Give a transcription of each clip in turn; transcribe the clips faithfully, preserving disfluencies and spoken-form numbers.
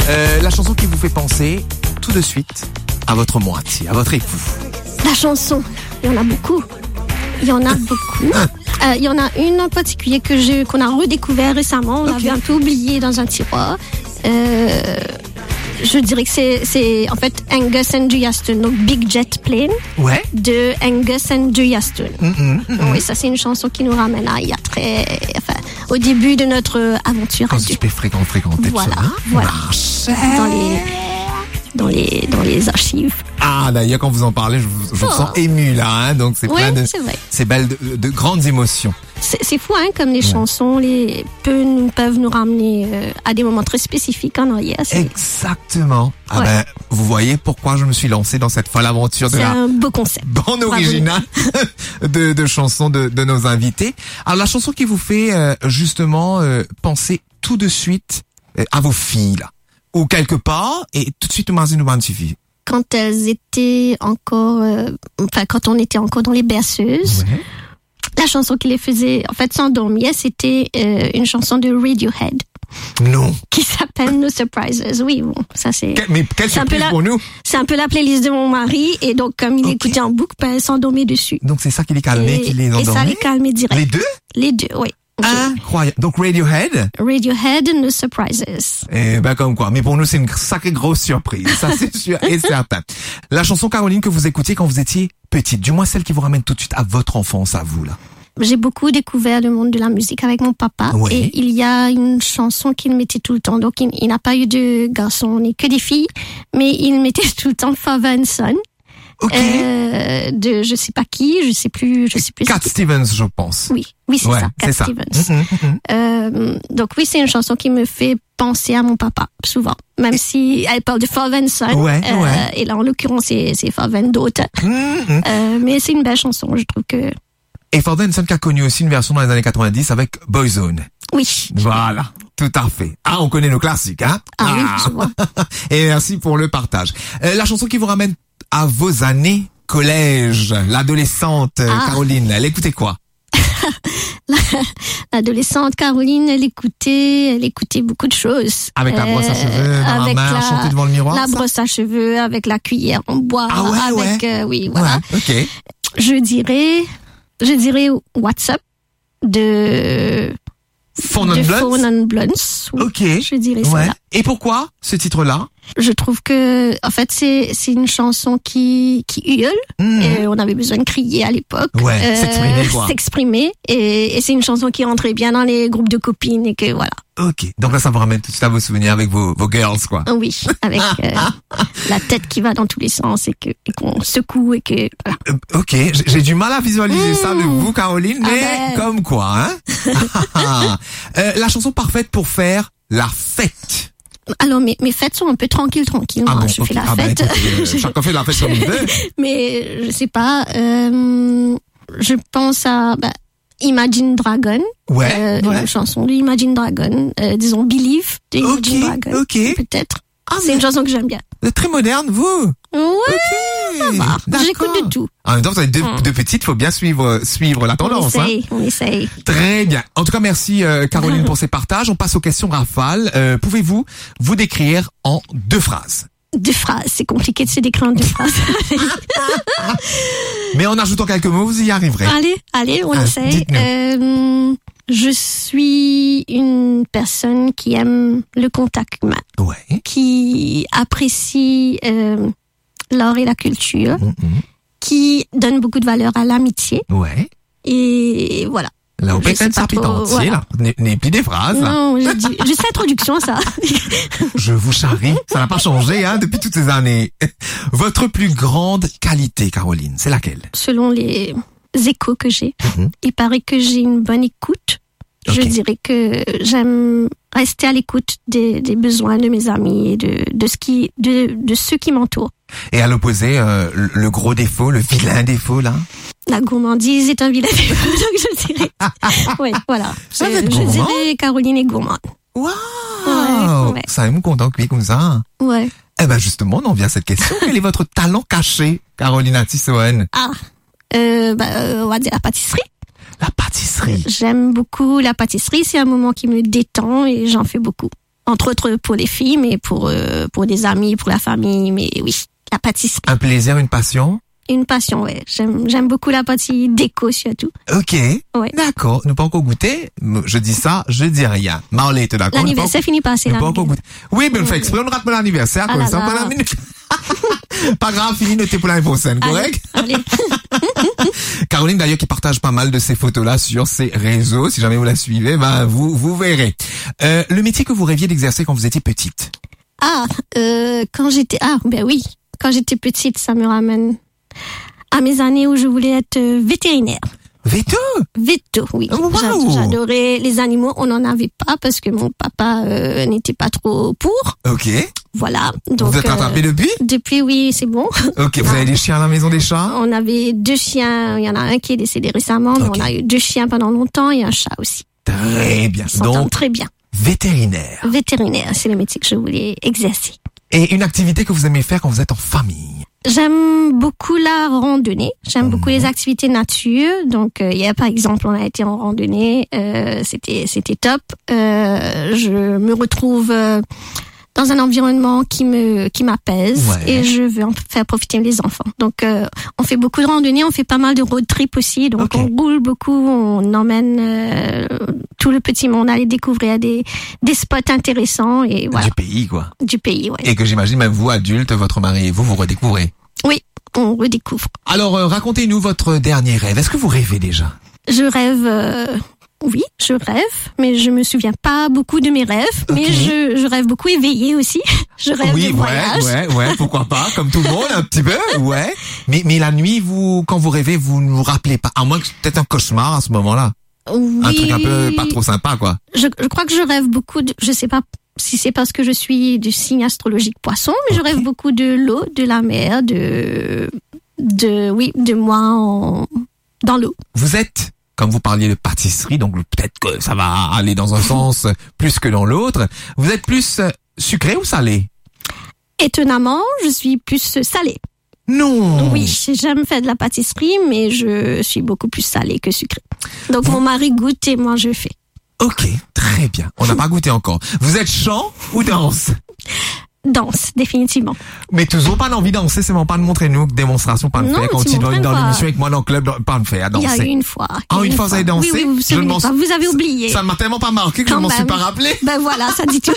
Euh, la chanson qui vous fait penser tout de suite à votre moitié, à votre époux. La chanson, il y en a beaucoup. Il y en a beaucoup. Euh, il y en a une en particulier que je, qu'on a redécouvert récemment. On Okay. l'avait un peu oublié dans un tiroir. Euh, je dirais que c'est, c'est en fait Angus and Julia Stone, donc Big Jet Plane Ouais. de Angus and Julia Stone. Mm-hmm, mm-hmm. Oui, ça c'est une chanson qui nous ramène à il y a très, enfin, au début de notre aventure Quand à tu deux. peux fréquenter, fréquenter Voilà, tout ça. voilà. Marche. Dans les, dans les, dans les archives. Ah, d'ailleurs, quand vous en parlez, je vous, je vous Oh. sens ému là, hein, donc c'est Oui, plein de, c'est vrai. c'est belle de, de grandes émotions. C'est, c'est fou, hein, comme les chansons, les peu nous peuvent nous ramener euh, à des moments très spécifiques en arrière. C'est, Exactement. Ah Ouais. ben, vous voyez pourquoi je me suis lancé dans cette folle aventure de c'est la un beau concept. bande Bravo. originale de, de chansons de, de nos invités. Alors la chanson qui vous fait euh, justement euh, penser tout de suite euh, à vos filles là, ou quelque part, et tout de suite au nous suffit. Quand elles étaient encore, euh, enfin, quand on était encore dans les berceuses, Ouais. la chanson qui les faisait, en fait, s'endormir, c'était euh, une chanson de Radiohead Non. qui s'appelle No Surprises. Oui, bon, ça c'est... Que- mais quelle C'est un peu surprise la- pour nous. C'est un peu la playlist de mon mari, et donc comme il Ok. écoutait en boucle, ben, elle s'endormait dessus. Donc c'est ça qui les calmait, Et, qui les et ça endormait. les calmait direct. Les deux. Les deux, oui. Incroyable. Donc Radiohead. Radiohead, No Surprises. Eh ben comme quoi. Mais pour nous c'est une sacrée grosse surprise. Ça c'est sûr et certain. La chanson Caroline que vous écoutiez quand vous étiez petite, du moins celle qui vous ramène tout de suite à votre enfance, à vous là. J'ai beaucoup découvert le monde de la musique avec mon papa. Oui. Et il y a une chanson qu'il mettait tout le temps. Donc, il, il n'a pas eu de garçons, on n'est que des filles. Mais il mettait tout le temps Father and Son. Ok. Euh, de je sais pas qui, je sais plus, je sais plus. Cat qui. Stevens, je pense. Oui, oui, c'est Ouais, ça, Cat c'est ça. Stevens. Mhm, mhm. Euh, donc oui, c'est une chanson qui me fait penser à mon papa, souvent. Même si elle parle de Father and Son. Ouais, euh, ouais. Et là, en l'occurrence, c'est, c'est Father and Daughter. Mhm. Euh, mais c'est une belle chanson, je trouve que... Et Ford Henson qui a connu aussi une version dans les années quatre-vingt-dix avec Boyzone. Oui. Voilà, tout à fait. Ah, on connaît nos classiques, hein? Ah oui, je vois. Et merci pour le partage. Euh, la chanson qui vous ramène à vos années collège, l'adolescente euh, Ah. Caroline, elle écoutait quoi? L'adolescente Caroline, elle écoutait, elle écoutait beaucoup de choses. Avec la brosse à Euh, cheveux dans la avec main, la- chanter devant le miroir? La ça? brosse à cheveux, avec la cuillère en bois, Ah ouais, avec, ouais. euh, oui, voilà. Ouais, ok. Je dirais, je dirais WhatsApp de, Phone de and Bloods? Phone and Bloods. Oui, Ok. Je dirais Ouais. ça. Et pourquoi ce titre-là? Je trouve que, en fait, c'est, c'est une chanson qui, qui hurle. Mhm. Et on avait besoin de crier à l'époque. Ouais, s'exprimer, quoi. S'exprimer. Et, et c'est une chanson qui rentrait bien dans les groupes de copines et que voilà. Ok. Donc là, ça vous ramène tout de suite à vos souvenirs avec vos, vos girls, quoi. Oui, avec euh, la tête qui va dans tous les sens et que et qu'on secoue et que voilà. Euh, ok, j'ai- j'ai du mal à visualiser Mmh. ça de vous, Caroline, Ah mais ben. comme quoi, hein? euh, La chanson parfaite pour faire la fête. Alors mes mes fêtes sont un peu tranquilles tranquilles. Ah Moi, bon, je ok. fais la Ah ben, fête, écoutez, euh, chacun fait la fête comme il veut. mais je sais pas. Euh, je pense à bah, Imagine Dragon, Ouais, euh, ouais. une chanson de Imagine Dragon, euh, disons Believe de Imagine Ok, Dragon, ok. peut-être. Ah, C'est mais une chanson que j'aime bien. vous êtes très moderne, vous. Ouais, Ok. ça va. D'accord. J'écoute de tout. En même temps, vous avez deux, Mm. deux petites, faut bien suivre, suivre la On tendance, hein. essaye, on essaye. Très bien. En tout cas, merci euh, Caroline pour ces partages. On passe aux questions rafales. Euh, Pouvez-vous vous décrire en deux phrases? Deux phrases, c'est compliqué de se décrire en deux phrases. Mais en ajoutant quelques mots, vous y arriverez. Allez, allez, on Ah, essaye. dites-nous. Euh, je suis une personne qui aime le contact humain, Ouais. qui apprécie euh, l'art et la culture, Mhm. qui donne beaucoup de valeur à l'amitié. Ouais. Et voilà. Là, on Je peut sais être pas trop, entier, voilà. là. N'est- N'est plus des phrases, là. Non, j'ai dit, juste l'introduction, ça. Je vous charrie. Ça n'a pas changé, hein, depuis toutes ces années. Votre plus grande qualité, Caroline, c'est laquelle? Selon les échos que j'ai, Mhm. il paraît que j'ai une bonne écoute. Je Ok. dirais que j'aime rester à l'écoute des, des besoins de mes amis et de, de ce qui, de, de ceux qui m'entourent. Et à l'opposé, euh, le le gros défaut, le vilain défaut, là? La gourmandise est un vilain défaut, donc je dirais. Oui, voilà. Ça, je, vous êtes je gourmand? dirais Caroline est gourmande. Waouh! Ouais, ouais. Ça me content que comme ça. Ouais. Eh ben, justement, on en vient à cette question. Quel est votre talent caché, Caroline Tissoen? Ah, euh, bah, euh, on va dire la pâtisserie. La pâtisserie. J'aime beaucoup la pâtisserie. C'est un moment qui me détend et j'en fais beaucoup. Entre autres pour les filles, mais pour euh, pour des amis, pour la famille, mais oui, la pâtisserie. Un plaisir, une passion? Une passion, ouais. J'aime j'aime beaucoup la pâtisserie déco surtout. Ok. Ouais. D'accord. Nous pas encore goûté. Je dis ça, je dis rien. Marley, t'es d'accord? L'anniversaire finit par c'est pas encore goûté. Oui, mais on fait exprès, on rate mon anniversaire, ah comme là ça, là. pendant la minute. Pas grave, fini, notez pour l'année prochaine, correct? Allez, allez. Caroline, d'ailleurs, qui partage pas mal de ces photos-là sur ses réseaux. Si jamais vous la suivez, ben, vous, vous verrez. Euh, le métier que vous rêviez d'exercer quand vous étiez petite? Ah, euh, quand j'étais, ah, ben oui. Quand j'étais petite, ça me ramène à mes années où je voulais être euh, vétérinaire. Veto? Veto, oui. Oh, wow. J'a- J'adorais les animaux. On n'en avait pas parce que mon papa euh, n'était pas trop pour. Ok. Voilà. Donc, Vous êtes rattrapé euh, depuis? Depuis, oui, c'est bon. Ok. Vous avez des chiens à la maison, des chats? On avait deux chiens. Il y en a un qui est décédé récemment, mais Ok. on a eu deux chiens pendant longtemps et un chat aussi. Très bien. Ils s'entendent Donc, très bien. vétérinaire. Vétérinaire, c'est le métier que je voulais exercer. Et une activité que vous aimez faire quand vous êtes en famille? J'aime beaucoup la randonnée. J'aime beaucoup Mhm. les activités nature. Donc euh, hier, par exemple, on a été en randonnée. Euh, c'était c'était top. Euh, je me retrouve euh, dans un environnement qui me qui m'apaise Ouais. et je veux en faire profiter les enfants. Donc euh, on fait beaucoup de randonnées. On fait pas mal de road trip aussi. Donc Ok. on roule beaucoup. On emmène euh, tout le petit monde à aller découvrir des des spots intéressants et voilà Du pays, quoi. du pays. Ouais. Et que j'imagine, même vous, adultes, votre mari et vous, vous redécouvrez. Oui, on redécouvre. Alors, euh, racontez-nous votre dernier rêve. Est-ce que vous rêvez déjà? Je rêve, euh, oui, je rêve, mais je me souviens pas beaucoup de mes rêves. Ok. Mais je, je rêve beaucoup éveillé aussi. Je rêve Oui, de voyage. ouais, ouais, ouais, pourquoi pas, comme tout le monde, un petit peu, ouais. Mais, mais la nuit, vous, quand vous rêvez, vous ne vous rappelez pas. À moins que c'est peut-être un cauchemar à ce moment-là. Oui. Un truc un peu pas trop sympa, quoi. Je, je crois que je rêve beaucoup de, je sais pas si c'est parce que je suis du signe astrologique poisson, mais je Ok. rêve beaucoup de l'eau, de la mer, de, de, oui, de moi en, dans l'eau. Vous êtes, comme vous parliez de pâtisserie, donc peut-être que ça va aller dans un sens plus que dans l'autre. Vous êtes plus euh, sucré ou salé? Étonnamment, je suis plus salée. Non. Oui, j'aime faire de la pâtisserie, mais je suis beaucoup plus salée que sucrée. Donc mon mari goûte et moi je fais. Ok, très bien. On n'a pas goûté encore. Vous êtes chant ou danse? Danse, définitivement. Mais toujours pas d'envie de danser, c'est vraiment pas de montrer nous démonstration, pas de Non, faire. Quand tu tu dois montres dans pas. l'émission avec moi dans le club, pas de faire, à Il y a eu danser. une fois. il y Ah, a eu une fois, vous avez dansé? Oui, oui, vous, Je ne m'en pas, vous avez oublié. Ça ne m'a tellement pas marqué que je Quand ne m'en suis même. pas rappelé. Ben voilà, ça dit tout.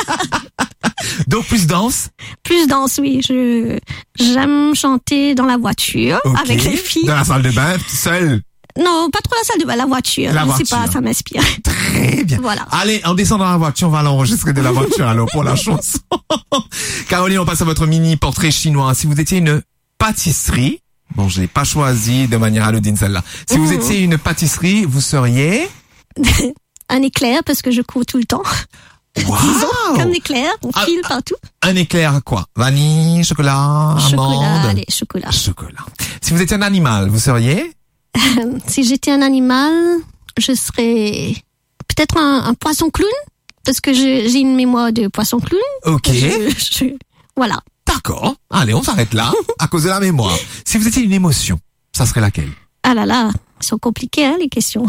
Donc plus danse. Plus danse, oui. Je j'aime chanter dans la voiture Ok. avec les filles. Dans la salle de bain, seule. Non, pas trop la salle de bain, la voiture. La je sais pas, voiture. ça m'inspire. Très bien. Voilà. Allez, on descend dans la voiture, on va l'enregistrer de la voiture alors pour la chanson. Caroline, on passe à votre mini portrait chinois. Si vous étiez une pâtisserie, bon, je l'ai pas choisi de manière anodine celle-là. Si vous Mmh. étiez une pâtisserie, vous seriez Un éclair parce que je cours tout le temps. Wow. Comme éclair, on Ah, file partout. Un éclair quoi? Vanille, chocolat, Chocolat, amande. allez, chocolat. Chocolat. Si vous étiez un animal, vous seriez Si j'étais un animal, je serais peut-être un, un poisson clown, parce que je- j'ai une mémoire de poisson clown. Ok. Je- je- voilà. D'accord. Allez, on s'arrête là à cause de la mémoire. Si vous étiez une émotion, ça serait laquelle? Ah là là, ils sont compliquées hein, les questions.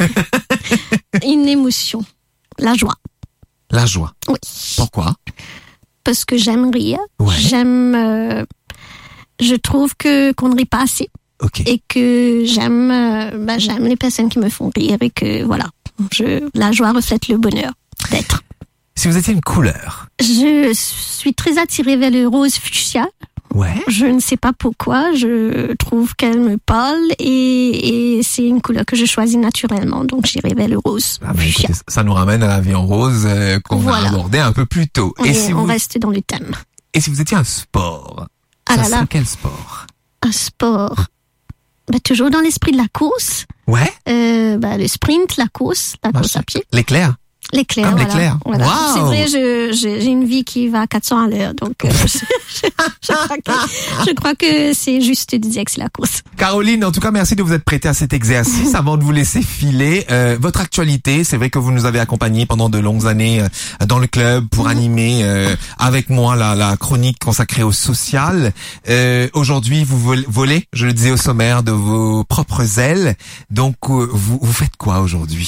Une émotion, la joie. La joie. Oui, Pourquoi? parce que j'aime rire. Ouais. J'aime. euh, je trouve que qu'on ne rit pas assez Ok. et que j'aime. euh, bah, j'aime les personnes qui me font rire et que voilà, je la joie reflète le bonheur d'être. Si vous étiez une couleur. Je suis très attirée vers le rose fuchsia. Ouais. Je ne sais pas pourquoi, je trouve qu'elle me parle et, et c'est une couleur que je choisis naturellement, donc j'irai vers le rose Ah, ben, fuchsia. écoutez, ça nous ramène à la vie en rose euh, qu'on Voilà. a abordé un peu plus tôt. Et Et si on vous reste dans le thème. et si vous étiez un sport, Ah ça là là. serait quel sport? Un sport, bah, toujours dans l'esprit de la course, Ouais. euh, bah, le sprint, la course, la Bah, course à pied. L'éclair. L'éclair, Comme voilà. l'éclair. Voilà. Wow. C'est vrai, je, je- j'ai une vie qui va à quatre cents à l'heure, donc euh, je, je crois que, je crois que c'est juste de dire que c'est la course. Caroline, en tout cas, merci de vous être prêtée à cet exercice. Avant de vous laisser filer, euh, votre actualité, c'est vrai que vous nous avez accompagnés pendant de longues années euh, dans le club pour animer euh, avec moi la, la chronique consacrée au social. Euh, Aujourd'hui, vous vol- volez, je le disais au sommaire, de vos propres ailes. Donc, euh, vous, vous faites quoi aujourd'hui?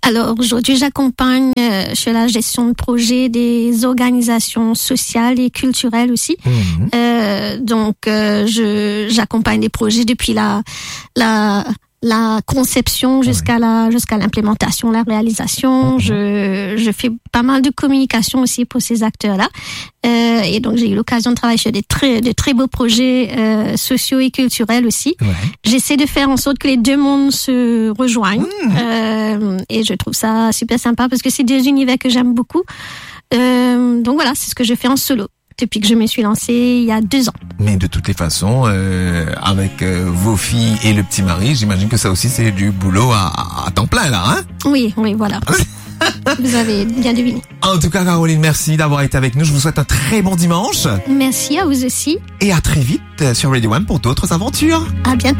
Alors aujourd'hui, j'accompagne euh, sur la gestion de projets des organisations sociales et culturelles aussi. Mmh. Euh, donc euh, je j'accompagne des projets depuis la la la conception jusqu'à ouais. la jusqu'à l'implémentation, la réalisation. Mmh. Je je fais pas mal de communication aussi pour ces acteurs-là. Euh, et donc j'ai eu l'occasion de travailler sur des très de très beaux projets euh, sociaux et culturels aussi. Ouais. J'essaie de faire en sorte que les deux mondes se rejoignent. Mmh. Euh, et je trouve ça super sympa parce que c'est des univers que j'aime beaucoup. Euh, donc voilà, c'est ce que je fais en solo depuis que je me suis lancée il y a deux ans. Mais de toutes les façons, euh, avec euh, vos filles et le petit mari, j'imagine que ça aussi c'est du boulot à, à temps plein là, hein? Oui, oui, voilà. Vous avez bien deviné. En tout cas, Caroline, merci d'avoir été avec nous. Je vous souhaite un très bon dimanche. Merci à vous aussi. Et à très vite sur Radio One pour d'autres aventures. À bientôt.